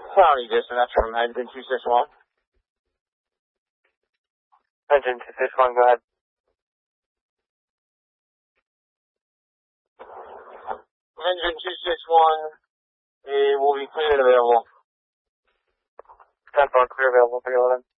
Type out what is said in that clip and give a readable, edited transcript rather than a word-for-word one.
Cloudy dispatch from engine 261. Engine 261, go ahead. Engine 261 will be clear and available. 10-4, clear available for 11.